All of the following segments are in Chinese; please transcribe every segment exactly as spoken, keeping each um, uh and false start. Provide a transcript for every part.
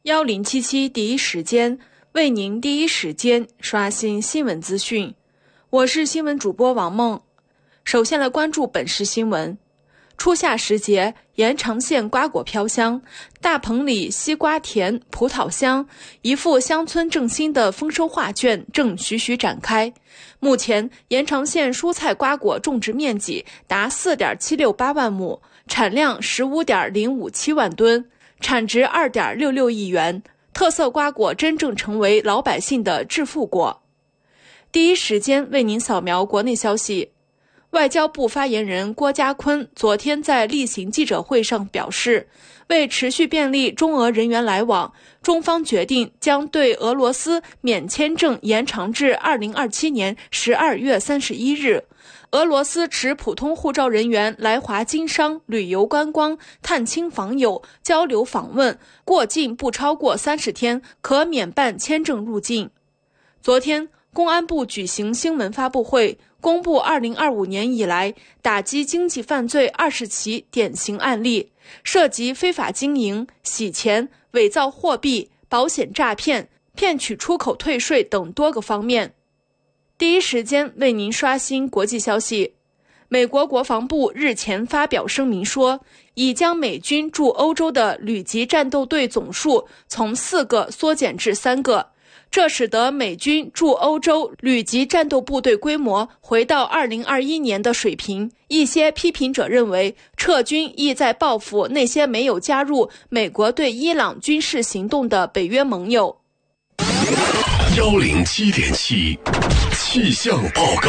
幺零七七第一时间为您第一时间刷新新闻资讯，我是新闻主播王梦。首先来关注本市新闻。初夏时节，延长县瓜果飘香，大棚里西瓜甜，葡萄香，一幅乡村振兴的丰收画卷正徐徐展开。目前，延长县蔬菜瓜果种植面积达 四点七六八万亩，产量 十五点零五七万吨，产值 二点六六亿元，特色瓜果真正成为老百姓的致富果。第一时间为您扫描国内消息。外交部发言人郭家坤昨天在例行记者会上表示，为持续便利中俄人员来往，中方决定将对俄罗斯免签证延长至二零二七年十二月三十一日。俄罗斯持普通护照人员来华经商、旅游观光、探亲访友、交流访问，过境不超过三十天，可免办签证入境。昨天，公安部举行新闻发布会，公布二零二五年以来打击经济犯罪二十起典型案例，涉及非法经营、洗钱、伪造货币、保险诈骗、骗取出口退税等多个方面。第一时间为您刷新国际消息。美国国防部日前发表声明说，已将美军驻欧洲的旅级战斗队总数从四个缩减至三个，这使得美军驻欧洲旅级战斗部队规模回到二零二一年的水平。一些批评者认为，撤军意在报复那些没有加入美国对伊朗军事行动的北约盟友。 幺零七点七气象报告。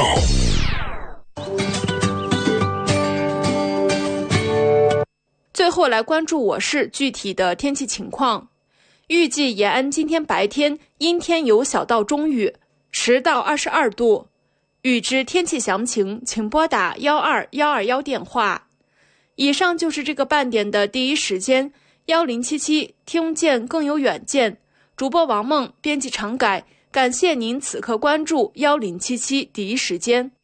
最后来关注我市具体的天气情况。预计延安今天白天阴天有小到中雨，十到二十二度。预知天气详情，请拨打幺二幺二幺电话。以上就是这个半点的第一时间，幺零七七听见更有远见。主播王梦，编辑常改，感谢您此刻关注幺零七七第一时间。